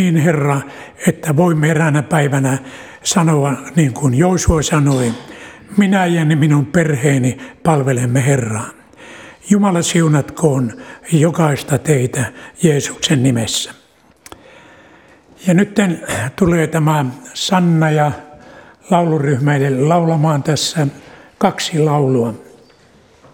niin Herra, että voimme eräänä päivänä sanoa niin kuin Joosua sanoi, minä ja minun perheeni palvelemme Herraa. Jumala siunatkoon jokaista teitä Jeesuksen nimessä. Ja nyt tulee tämä Sanna ja lauluryhmäille laulamaan tässä 2 laulua.